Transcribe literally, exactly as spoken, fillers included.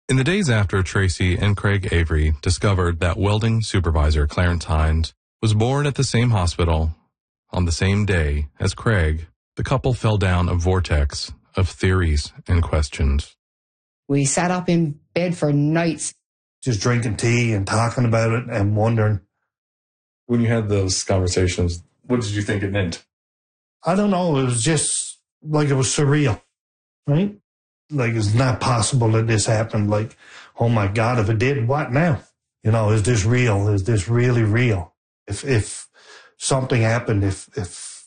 In the days after Tracy and Craig Avery discovered that welding supervisor Clarence Hines was born at the same hospital on the same day as Craig, the couple fell down a vortex of theories and questions. We sat up in bed for nights, just drinking tea and talking about it and wondering. When you had those conversations, what did you think it meant? I don't know. It was just like it was surreal, right? Like, it's not possible that this happened. Like, oh my God, if it did, what now? You know, is this real? Is this really real? If if something happened, if if